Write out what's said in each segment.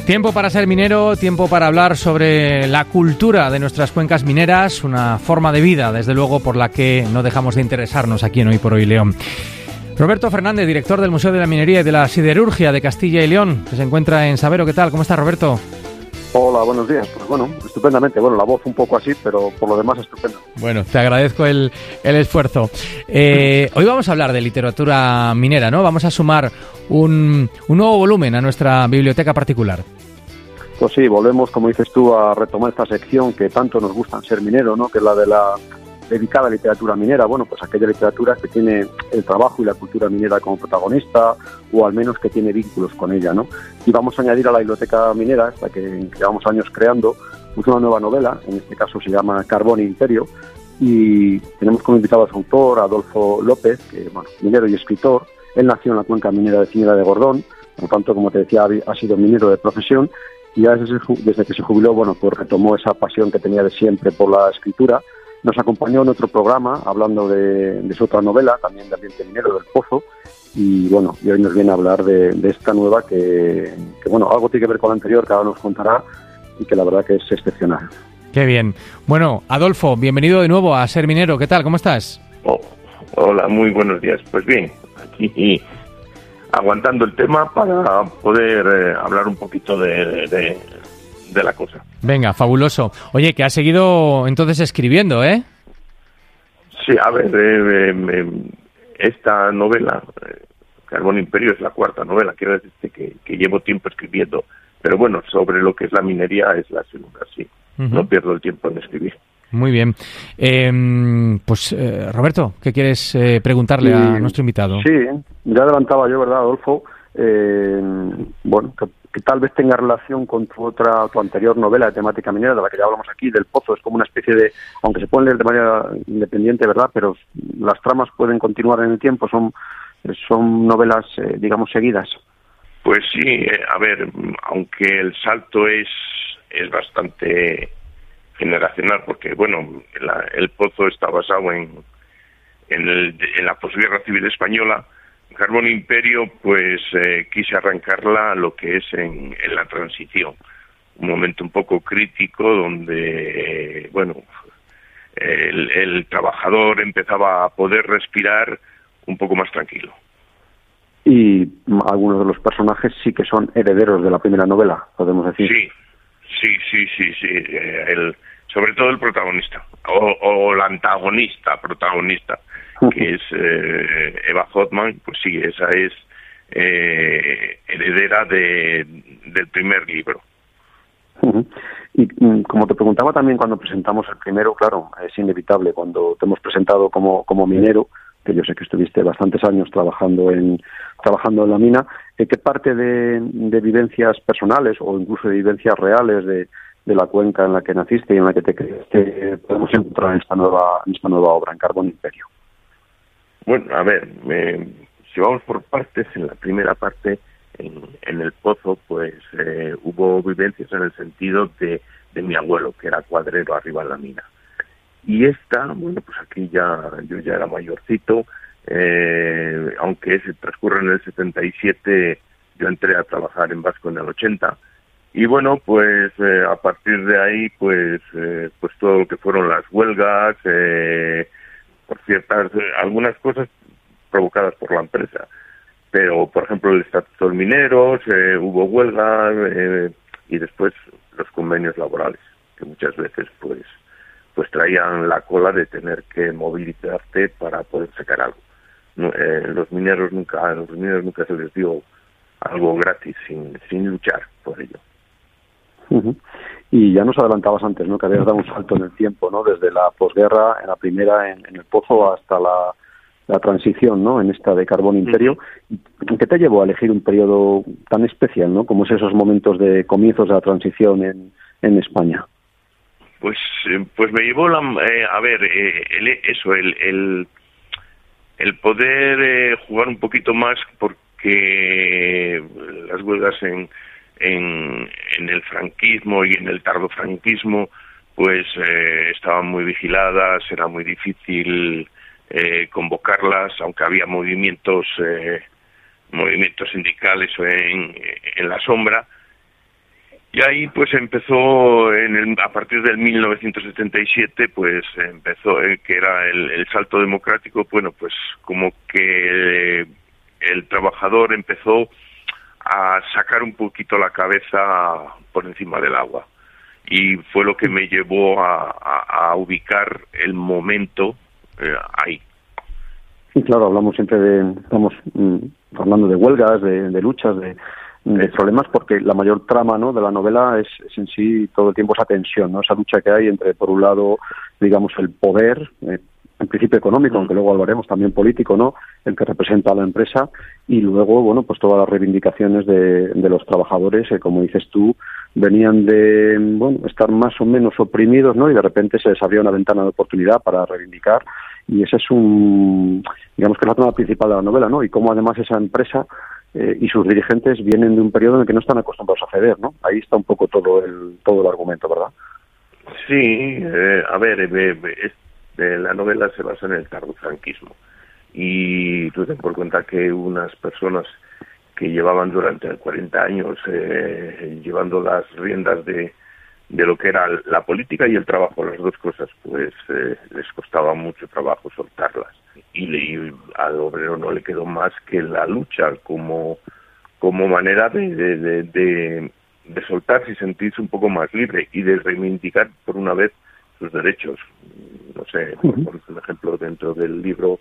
Tiempo para ser minero, tiempo para hablar sobre la cultura de nuestras cuencas mineras, una forma de vida, desde luego, por la que no dejamos de interesarnos aquí en Hoy por Hoy León. Roberto Fernández, director del Museo de la Minería y de la Siderurgia de Castilla y León, que se encuentra en Sabero. ¿Qué tal? ¿Cómo estás, Roberto? Hola, buenos días. Pues bueno, estupendamente. Bueno, la voz un poco así, pero por lo demás estupendo. Bueno, te agradezco el esfuerzo. Hoy vamos a hablar de literatura minera, ¿no? Vamos a sumar un nuevo volumen a nuestra biblioteca particular. Pues sí, volvemos, como dices tú, a retomar esta sección que tanto nos gusta en Ser Minero, ¿no? Que es la de la dedicada a literatura minera. Bueno, pues aquella literatura que tiene el trabajo y la cultura minera como protagonista, o al menos que tiene vínculos con ella, ¿no? Y vamos a añadir a la biblioteca minera, esta que llevamos años creando, pues una nueva novela, en este caso se llama Carbón Imperio, y tenemos como invitado a su autor, Adolfo López, que, bueno, minero y escritor. Él nació en la cuenca minera de Ciñera de Gordón, por lo tanto, como te decía, ha sido minero de profesión, y ya desde que se jubiló, bueno, pues retomó esa pasión que tenía de siempre por la escritura. Nos acompañó en otro programa hablando de su otra novela, también de ambiente minero, del Pozo, y bueno, y hoy nos viene a hablar de esta nueva que bueno, algo tiene que ver con la anterior, que ahora nos contará, y que la verdad que es excepcional. Qué bien. Bueno, Adolfo, bienvenido de nuevo a Ser Minero. ¿Qué tal? ¿Cómo estás? Hola, muy buenos días. Pues bien, aquí aguantando el tema para poder hablar un poquito de la cosa. Venga, fabuloso. Oye, que has seguido entonces escribiendo, ¿eh? Sí, a ver, esta novela, Carbón Imperio, es la cuarta novela, quiero decirte que llevo tiempo escribiendo, pero bueno, sobre lo que es la minería es la segunda, sí. Uh-huh. No pierdo el tiempo en escribir. Muy bien. Pues, Roberto, ¿qué quieres preguntarle a nuestro invitado? Sí, ya adelantaba yo, ¿verdad, Adolfo? Bueno, que tal vez tenga relación con tu anterior novela de temática minera, de la que ya hablamos aquí, del Pozo. Es como una especie de, aunque se pueden leer de manera independiente, ¿verdad?, pero las tramas pueden continuar en el tiempo, son novelas, digamos, seguidas. Pues sí, a ver, aunque el salto es bastante generacional, porque bueno, el Pozo está basado en la posguerra civil española. Carbón Imperio, pues quise arrancarla a lo que es en la transición, un momento un poco crítico donde, bueno, el trabajador empezaba a poder respirar un poco más tranquilo. Y algunos de los personajes sí que son herederos de la primera novela, podemos decir. Sí. Sobre todo el protagonista, o la antagonista protagonista, que es Eva Hoffman. Pues sí, esa es heredera del primer libro. Uh-huh. Y como te preguntaba también cuando presentamos el primero, claro, es inevitable cuando te hemos presentado como minero, que yo sé que estuviste bastantes años trabajando en la mina, ¿qué parte de vivencias personales o incluso de vivencias reales de la cuenca en la que naciste y en la que te creaste podemos encontrar en esta nueva obra, en Carbón Imperio? Bueno, a ver, si vamos por partes, en la primera parte, en el Pozo, pues hubo vivencias en el sentido de mi abuelo, que era cuadrero arriba en la mina. Y esta, bueno, pues aquí yo ya era mayorcito, aunque se transcurre en el 77, yo entré a trabajar en Vasco en el 80, y bueno, pues a partir de ahí, pues todo lo que fueron las huelgas, por ciertas, algunas cosas provocadas por la empresa, pero por ejemplo el estatuto de mineros, hubo huelgas, y después los convenios laborales, que muchas veces pues traían la cola de tener que movilizarte para poder sacar algo. Los mineros nunca se les dio algo gratis sin luchar por ello. Uh-huh. Y ya nos adelantabas antes, ¿no?, que habías dado un salto en el tiempo, ¿no?, desde la posguerra, en la primera, en el Pozo, hasta la transición, ¿no?, en esta de Carbón Imperio. ¿Qué te llevó a elegir un periodo tan especial, ¿no?, como es esos momentos de comienzos de la transición en España? Pues me llevó el poder jugar un poquito más, porque las huelgas en el franquismo y en el tardofranquismo pues estaban muy vigiladas, era muy difícil convocarlas, aunque había movimientos sindicales en la sombra. Y ahí pues empezó, a partir del 1977, pues empezó, que era el salto democrático, bueno, pues como que el trabajador empezó a sacar un poquito la cabeza por encima del agua. Y fue lo que me llevó a ubicar el momento ahí. Sí, claro, hablamos siempre estamos hablando de huelgas, de luchas, de problemas, porque la mayor trama, ¿no?, de la novela es en sí todo el tiempo esa tensión, ¿no?, esa lucha que hay entre, por un lado, digamos, el poder, en principio económico, aunque luego hablaremos también político, ¿no?, el que representa a la empresa, y luego, bueno, pues todas las reivindicaciones de los trabajadores, como dices tú, venían de, bueno, estar más o menos oprimidos, ¿no?, y de repente se les abría una ventana de oportunidad para reivindicar, y ese es digamos que es la trama principal de la novela, ¿no?, y cómo además esa empresa y sus dirigentes vienen de un periodo en el que no están acostumbrados a ceder, ¿no? Ahí está un poco todo el argumento, ¿verdad? Sí, a ver, la novela se basa en el tardofranquismo, y tú ten por cuenta que unas personas que llevaban durante 40 años llevando las riendas de lo que era la política y el trabajo, las dos cosas, pues les costaba mucho trabajo soltarlas. Y al obrero no le quedó más que la lucha como manera de soltarse y sentirse un poco más libre y de reivindicar por una vez sus derechos. No sé, por ejemplo, dentro del libro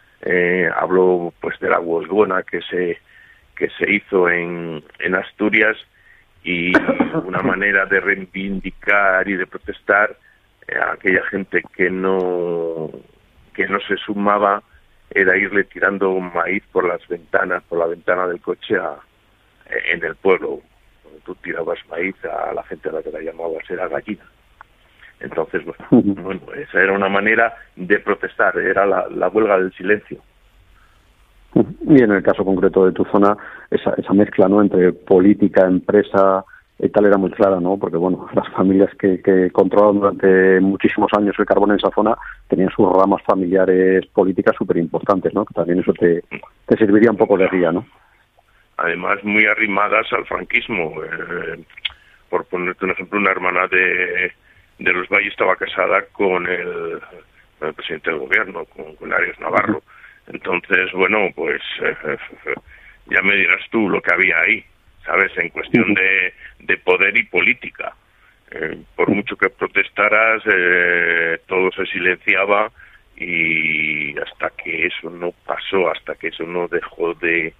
hablo pues de la huelgona que se hizo en Asturias, y una manera de reivindicar y de protestar a aquella gente que no se sumaba era irle tirando maíz por la ventana del coche en el pueblo. Tú tirabas maíz, a la gente a la que la llamabas era gallina. Entonces, bueno, esa era una manera de protestar, era la huelga del silencio. Y en el caso concreto de tu zona, esa mezcla, ¿no?, entre política, empresa y tal era muy clara, ¿no? Porque, bueno, las familias que controlaban durante muchísimos años el carbón en esa zona tenían sus ramas familiares políticas súper importantes, ¿no? Que también eso te serviría un poco de guía, ¿no? Además, muy arrimadas al franquismo. Por ponerte un ejemplo, una hermana de los Valles estaba casada con el presidente del gobierno, con Arias Navarro. Entonces, bueno, pues ya me dirás tú lo que había ahí, ¿sabes? En cuestión de poder y política. Por mucho que protestaras, todo se silenciaba, y hasta que eso no pasó, hasta que eso no dejó de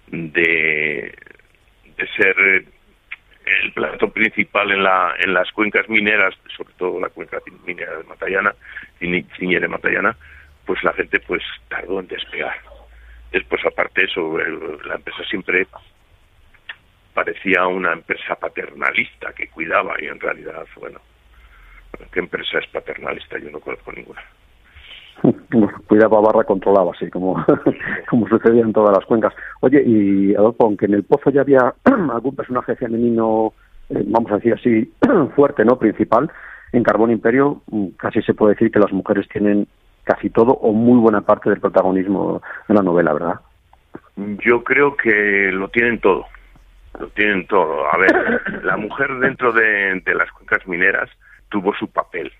ser el plato principal en las cuencas mineras, sobre todo la cuenca minera de Matallana, Ciñera de Matallana, pues la gente pues tardó en despegar. Después, aparte de eso, la empresa siempre parecía una empresa paternalista que cuidaba, y en realidad, bueno, ¿qué empresa es paternalista? Yo no conozco ninguna. Cuidaba barra controlaba, así como sucedía en todas las cuencas. Oye, y Adolfo, aunque en el Pozo ya había algún personaje femenino, vamos a decir así, fuerte, ¿no?, principal, en Carbón Imperio casi se puede decir que las mujeres tienen casi todo o muy buena parte del protagonismo de la novela, ¿verdad? Yo creo que lo tienen todo. Lo tienen todo. A ver, la mujer dentro de las cuencas mineras tuvo su papel.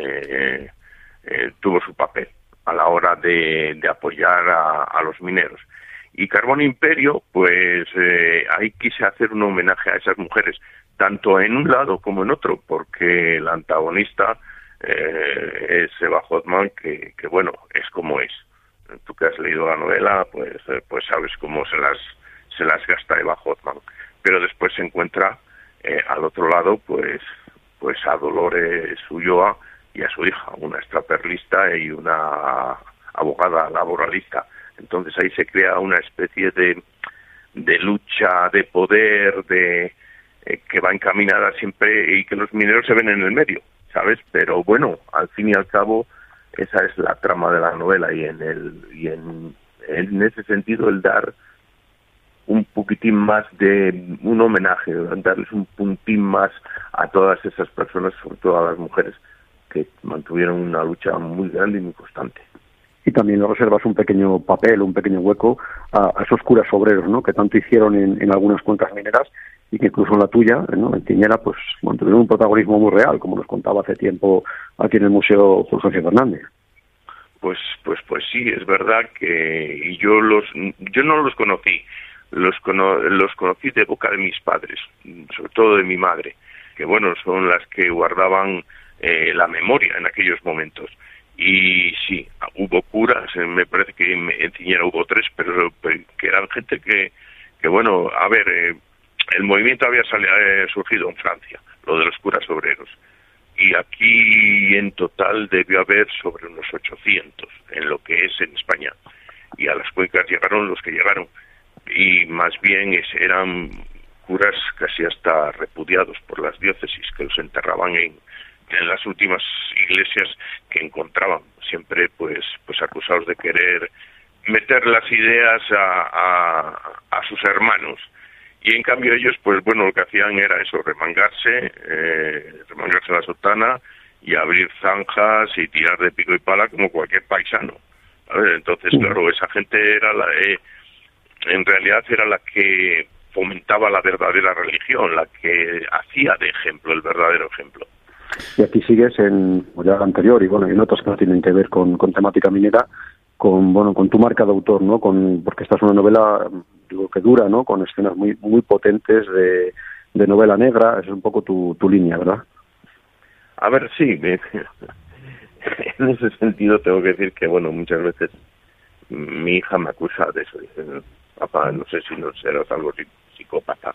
Tuvo su papel a la hora de apoyar a los mineros. Y Carbón Imperio, pues ahí quise hacer un homenaje a esas mujeres, tanto en un lado como en otro, porque la antagonista es Eva Hoffman, que bueno, es como es. Tú que has leído la novela, pues sabes cómo se las gasta Eva Hoffman. Pero después se encuentra al otro lado, pues a Dolores Ulloa y a su hija, una extraperlista y una abogada laboralista. Entonces ahí se crea una especie de lucha de poder, que va encaminada siempre, y que los mineros se ven en el medio, ¿sabes? Pero bueno, al fin y al cabo, esa es la trama de la novela, y en ese sentido el dar un poquitín más de un homenaje, darles un puntín más a todas esas personas, sobre todo a las mujeres, que mantuvieron una lucha muy grande y muy constante. Y también le reservas un pequeño papel, un pequeño hueco a esos curas obreros, ¿no?, que tanto hicieron en algunas cuencas mineras, y y que incluso en la tuya, ¿no?, en Tiñera, pues bueno, tuvieron un protagonismo muy real, como nos contaba hace tiempo aquí en el Museo Fulgencio Fernández. Pues sí, es verdad que yo no los conocí, los conocí de boca de mis padres, sobre todo de mi madre, que bueno, son las que guardaban la memoria en aquellos momentos. Y sí, hubo curas, me parece que en Tiñera hubo 3, pero que eran gente que bueno, a ver, el movimiento había surgido en Francia, lo de los curas obreros. Y aquí en total debió haber sobre unos 800 en lo que es en España. Y a las cuencas llegaron los que llegaron. Y más bien eran curas casi hasta repudiados por las diócesis, que los enterraban en las últimas iglesias que encontraban, siempre pues acusados de querer meter las ideas a sus hermanos. Y en cambio ellos, pues bueno, lo que hacían era eso, remangarse la sotana y abrir zanjas y tirar de pico y pala como cualquier paisano. ¿Sabes? Entonces, claro, esa gente en realidad era la que fomentaba la verdadera religión, la que hacía de ejemplo, el verdadero ejemplo. Y aquí sigues en ya el anterior y bueno, en otros que no tienen que ver con temática minera, con tu marca de autor, ¿no? Porque esta es una novela, digo, que dura, ¿no? Con escenas muy muy potentes de novela negra. Es un poco tu línea, ¿verdad? A ver, sí. En ese sentido tengo que decir que, bueno, muchas veces mi hija me acusa de eso. Dice, papá, no sé si no serás algo psicópata,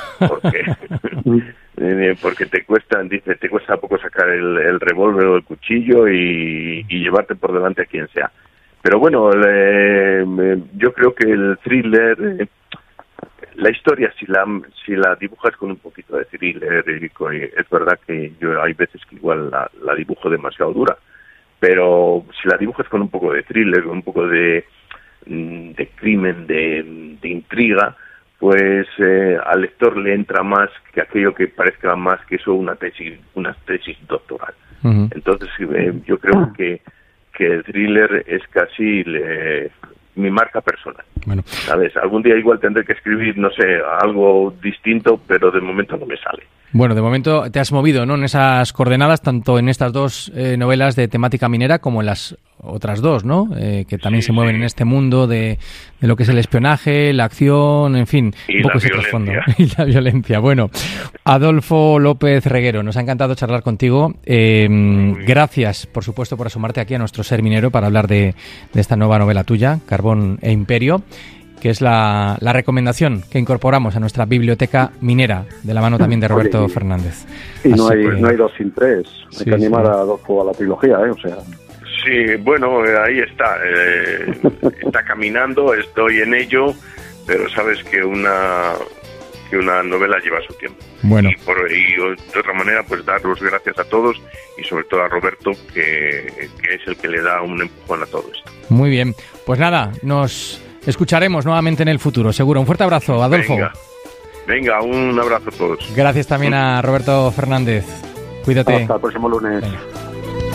porque te cuesta poco sacar el revólver o el cuchillo y llevarte por delante a quien sea. Pero bueno, yo creo que el thriller, la historia, si la dibujas con un poquito de thriller, es verdad que yo hay veces que igual la dibujo demasiado dura, pero si la dibujas con un poco de thriller, con un poco de crimen, de intriga, pues al lector le entra más que aquello que parezca más que eso una tesis doctoral. Uh-huh. Entonces yo creo que el thriller es casi mi marca personal. Bueno. ¿Sabes? Algún día igual tendré que escribir, no sé, algo distinto, pero de momento no me sale. Bueno, de momento te has movido, ¿no?, en esas coordenadas, tanto en estas dos novelas de temática minera como en las otras dos, ¿no? Que también se mueven en este mundo de lo que es el espionaje, la acción, en fin, y un poco ese trasfondo. Y la violencia. Bueno, Adolfo López Reguero, nos ha encantado charlar contigo. Gracias, por supuesto, por asomarte aquí a nuestro Ser Minero para hablar de esta nueva novela tuya, Carbón e Imperio, que es la recomendación que incorporamos a nuestra biblioteca minera, de la mano también de Roberto Fernández. Y no hay 2 sin 3. Hay que animar a Adolfo a la trilogía, o sea... Sí, bueno, ahí está. Está caminando, estoy en ello, pero sabes que una novela lleva su tiempo. Bueno. Y de otra manera, pues dar las gracias a todos y sobre todo a Roberto, que es el que le da un empujón a todo esto. Muy bien. Pues nada, nos escucharemos nuevamente en el futuro, seguro. Un fuerte abrazo, Adolfo. Venga, un abrazo a todos. Gracias también a Roberto Fernández. Cuídate. Hasta el próximo lunes. Venga.